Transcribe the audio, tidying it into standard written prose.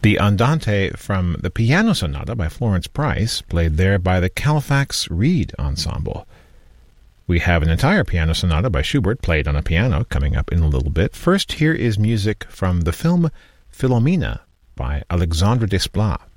The Andante from the Piano Sonata by Florence Price, played there by the Colfax Reed Ensemble. We have an entire piano sonata by Schubert played on a piano coming up in a little bit. First, here is music from the film Philomena by Alexandre Desplat.